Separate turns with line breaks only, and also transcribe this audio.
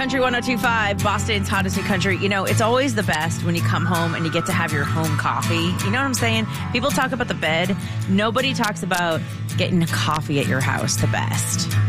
Country 102.5, Boston's hottest new country. You know, it's always the best when you come home and you get to have your home coffee. You know what I'm saying? People talk about the bed. Nobody talks about getting a coffee at your house the best.